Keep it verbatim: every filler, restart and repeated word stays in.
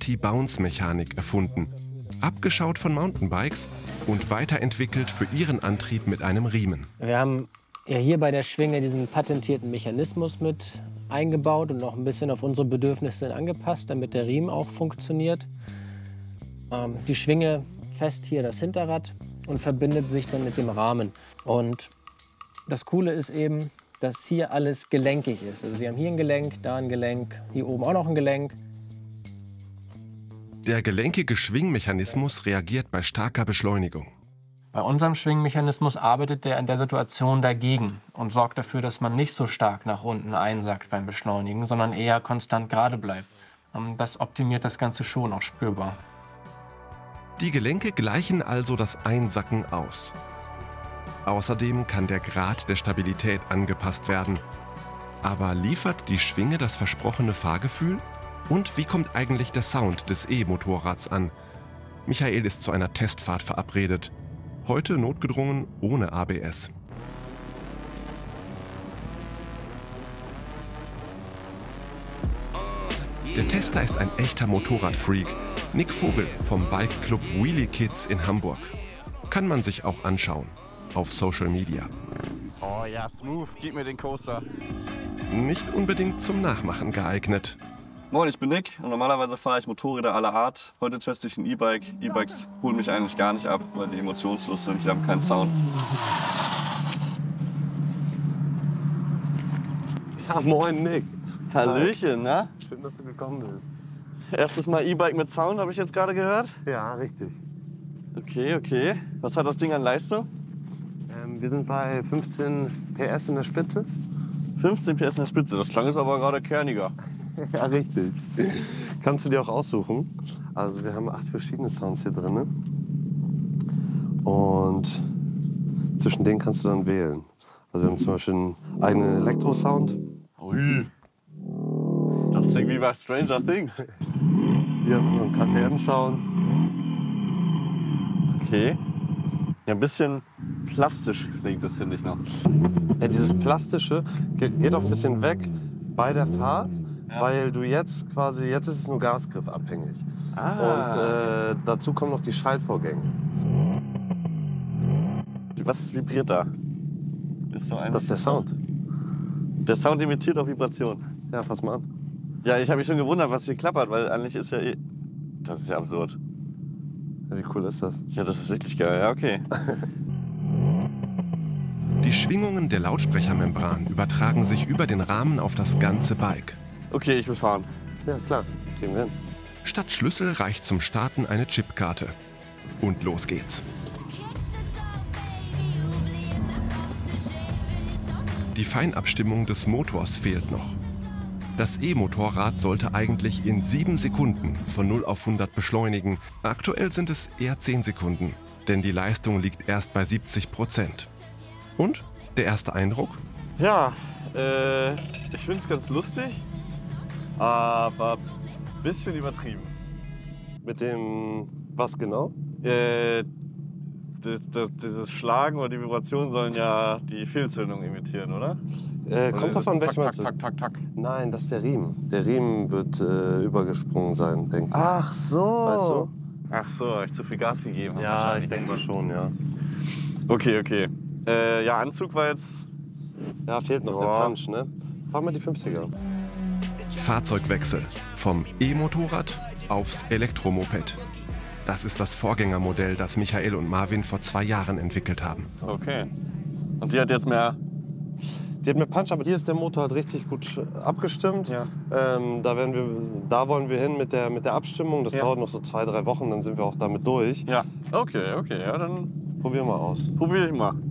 Anti-Bounce-Mechanik erfunden. Abgeschaut von Mountainbikes und weiterentwickelt für ihren Antrieb mit einem Riemen. Wir haben ja hier bei der Schwinge diesen patentierten Mechanismus mit eingebaut und noch ein bisschen auf unsere Bedürfnisse angepasst, damit der Riemen auch funktioniert. Ähm, die Schwinge fest hier das Hinterrad und verbindet sich dann mit dem Rahmen. Und das Coole ist eben, dass hier alles gelenkig ist. Also wir haben hier ein Gelenk, da ein Gelenk, hier oben auch noch ein Gelenk. Der gelenkige Schwingmechanismus reagiert bei starker Beschleunigung. Bei unserem Schwingmechanismus arbeitet der in der Situation dagegen und sorgt dafür, dass man nicht so stark nach unten einsackt beim Beschleunigen, sondern eher konstant gerade bleibt. Das optimiert das Ganze schon auch spürbar. Die Gelenke gleichen also das Einsacken aus. Außerdem kann der Grad der Stabilität angepasst werden. Aber liefert die Schwinge das versprochene Fahrgefühl? Und wie kommt eigentlich der Sound des E-Motorrads an? Michael ist zu einer Testfahrt verabredet. Heute notgedrungen ohne A B S. Der Tester ist ein echter Motorradfreak. Nick Vogel vom Bike-Club Wheelie Kids in Hamburg. Kann man sich auch anschauen auf Social Media. Oh ja, smooth, gib mir den Coaster. Nicht unbedingt zum Nachmachen geeignet. Moin, ich bin Nick und normalerweise fahre ich Motorräder aller Art. Heute teste ich ein E-Bike. E-Bikes holen mich eigentlich gar nicht ab, weil die emotionslos sind, sie haben keinen Sound. Ja, moin Nick. Hallöchen, na? Schön, dass du gekommen bist. Erstes Mal E-Bike mit Sound, habe ich jetzt gerade gehört. Ja, richtig. Okay, okay. Was hat das Ding an Leistung? Ähm, wir sind bei fünfzehn P S in der Spitze. fünfzehn P S in der Spitze, das klang jetzt aber gerade kerniger. Ja, richtig. Kannst du dir auch aussuchen. Also wir haben acht verschiedene Sounds hier drin. Und zwischen denen kannst du dann wählen. Also wir haben zum Beispiel einen eigenen Elektro-Sound. Ui. Das klingt wie bei Stranger Things. Hier haben wir einen K T M-Sound. Okay. Ja, ein bisschen plastisch klingt das, finde ich noch. Ja, dieses Plastische geht geht auch ein bisschen weg bei der Fahrt, Ja. weil du jetzt quasi, jetzt ist es nur Gasgriff abhängig. Ah. Und äh, dazu kommen noch die Schaltvorgänge. Was vibriert da? Ist doch Das ist der Sound. Der Sound imitiert auch Vibration. Ja, fass mal an. Ja, ich habe mich schon gewundert, was hier klappert, weil eigentlich ist ja eh... Das ist ja absurd. Ja, wie cool ist das? Ja, das ist wirklich geil. Ja, okay. Die Schwingungen der Lautsprechermembran übertragen sich über den Rahmen auf das ganze Bike. Okay, ich will fahren. Ja, klar. Gehen wir hin. Statt Schlüssel reicht zum Starten eine Chipkarte. Und los geht's. Die Feinabstimmung des Motors fehlt noch. Das E-Motorrad sollte eigentlich in sieben Sekunden von null auf hundert beschleunigen. Aktuell sind es eher zehn Sekunden, denn die Leistung liegt erst bei siebzig Prozent. Und der erste Eindruck? Ja, äh, ich finde es ganz lustig, aber ein bisschen übertrieben. Mit dem, was genau? Äh, das, das, dieses Schlagen oder die Vibration sollen ja die Fehlzündung imitieren, oder? Äh, Oder kommt ist drauf es an, tak, welchen meinst tak, du? tak, tak, tak. Nein, das ist der Riemen. Der Riemen wird äh, übergesprungen sein, denke ich. Ach so. Weißt du? Ach so, hab ich zu viel Gas gegeben. habe Ja, wahrscheinlich. ich denke mal schon, ja. Okay, okay. Äh, ja, Anzug war jetzt... Ja, fehlt noch Boah. der Punch, ne? Fahren wir die fünfziger. Fahrzeugwechsel vom E-Motorrad aufs Elektromoped. Das ist das Vorgängermodell, das Michael und Marvin vor zwei Jahren entwickelt haben. Okay. Und die hat jetzt mehr... Die hat mehr Punch, aber hier ist der Motor halt richtig gut abgestimmt. Ja. Ähm, da, werden wir, da wollen wir hin mit der, mit der Abstimmung. Das Ja. dauert noch so zwei, drei Wochen, dann sind wir auch damit durch. Ja. Okay, okay, ja, dann Probieren wir aus. probiere ich mal.